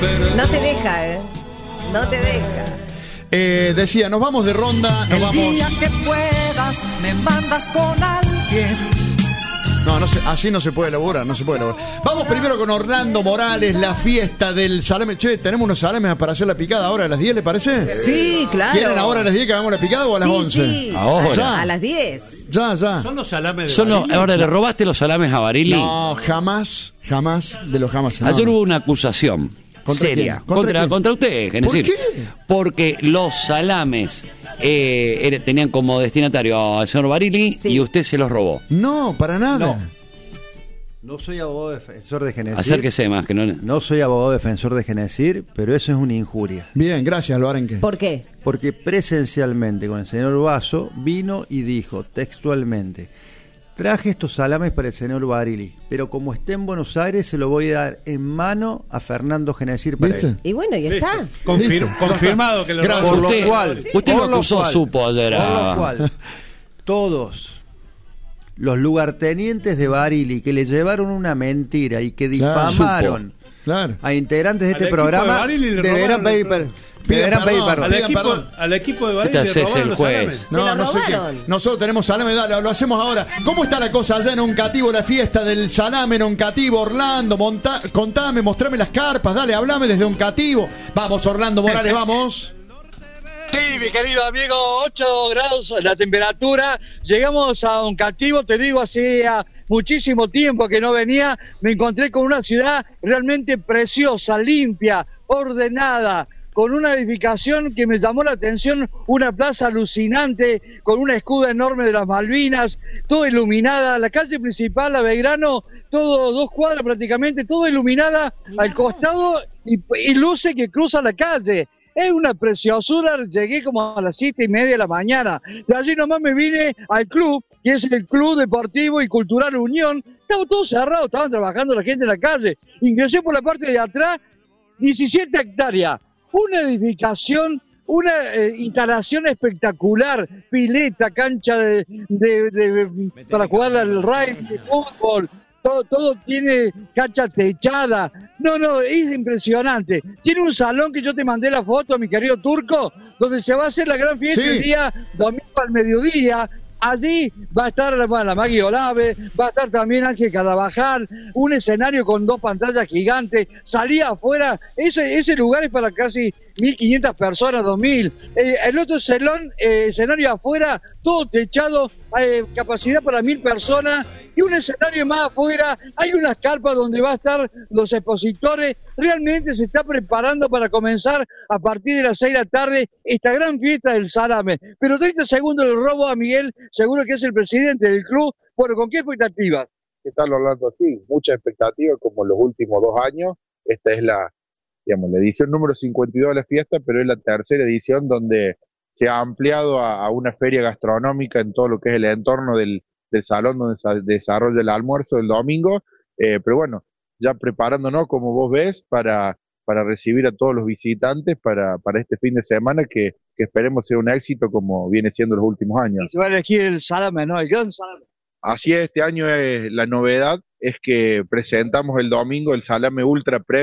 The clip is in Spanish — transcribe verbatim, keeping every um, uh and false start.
No te deja, ¿eh? No te deja. Eh, decía, nos vamos de ronda, nos El vamos... día que puedas, me mandas con alguien. No, no se, así no se puede elaborar, no se puede elaborar. Vamos primero con Orlando Morales, la fiesta del salame. Che, tenemos unos salames para hacer la picada ahora a las diez, ¿le parece? Sí, claro. ¿Quieren ahora a las diez que hagamos la picada o a las Sí, once? sí. Ahora. Ya. A las diez. Ya, ya. Son los salames de Son los- Barili. ahora, ¿le robaste los salames a Barili? No, jamás, jamás de los jamás. No, Ayer no. hubo una acusación ¿Contra seria quién? ¿Contra contra, quién? contra usted, ¿Por Genesir. qué? Porque los salames eh, era- tenían como destinatario al señor Barili Sí. y usted se los robó. No, para nada. No. No soy abogado defensor de Genesir. Acérquese más, que no. No soy abogado defensor de Genesir, pero eso es una injuria. Bien, gracias, Alvarenque. ¿Por qué? Porque presencialmente con el señor Vaso vino y dijo textualmente: traje estos salames para el señor Barili, pero como esté en Buenos Aires se lo voy a dar en mano a Fernando Genesir para ¿Viste? él. Y bueno, y Listo. está. Confir- Listo, ya confirmado está. que lo Gracias. robó. Por lo Usted- cual, usted por lo acusó, cual- supo ayer Por a- lo cual, todos los lugartenientes de Barili que le llevaron una mentira y que Claro, difamaron Claro. a integrantes de Al este equipo de programa Barili le deberán robaron pedir, el- per- Pidan deberán pedir perdón. perdón. Al Pidan equipo, perdón. al equipo de Barili Este le es el robaron los juez. salames. Se lo no sé qué. robaron. Nosotros tenemos salame, dale, lo hacemos ahora. ¿Cómo está la cosa allá en Oncativo, la fiesta del salame en Oncativo, Orlando? Monta contame, mostrame las carpas, dale, hablame desde Oncativo. Vamos, Orlando Morales, vamos. Sí, mi querido amigo, ocho grados la temperatura. Llegamos a Oncativo, te digo, hacía muchísimo tiempo que no venía. Me encontré con una ciudad realmente preciosa, limpia, ordenada, con una edificación que me llamó la atención, una plaza alucinante, con una escudo enorme de las Malvinas, todo iluminada, la calle principal, la Belgrano, todo dos cuadras prácticamente, todo iluminada al costado y, y luce que cruza la calle. Es una preciosura, llegué como a las siete y media de la mañana. De allí nomás me vine al club, que es el Club Deportivo y Cultural Unión. Estaba todo cerrado, estaban trabajando la gente en la calle. Ingresé por la parte de atrás, diecisiete hectáreas, una edificación, una eh, instalación espectacular, pileta, cancha de, de, de- para jugar al rugby, de fútbol. Todo, todo tiene cancha techada. No, no, es impresionante. Tiene un salón que yo te mandé la foto, mi querido Turco, donde se va a hacer la gran fiesta Sí. el día domingo al mediodía. Allí va a estar bueno, la Maggie Olave, va a estar también Ángel Carabajal, un escenario con dos pantallas gigantes. Salía afuera, ese, ese lugar es para casi mil quinientas personas, dos mil. Eh, el otro salón, eh, escenario afuera, todo techado, eh, capacidad para mil personas. Y un escenario más afuera, hay unas carpas donde va a estar los expositores. Realmente se está preparando para comenzar a partir de las seis de la tarde esta gran fiesta del salame. Pero treinta segundos le robo a Miguel, seguro que es el presidente del club. Bueno, ¿con qué expectativas? ¿Qué tal, Orlando? Sí, mucha expectativa como los últimos dos años. Esta es la, digamos, la edición número cincuenta y dos de la fiesta, pero es la tercera edición donde se ha ampliado a, a una feria gastronómica en todo lo que es el entorno del, del salón donde se desarrolla el almuerzo del domingo. Eh, pero bueno, ya preparándonos, como vos ves, para, para recibir a todos los visitantes para, para este fin de semana que, que esperemos sea un éxito como viene siendo los últimos años. Se va a elegir el salame, ¿no? El gran salame. Así es, este año es, la novedad es que presentamos el domingo el salame ultra premium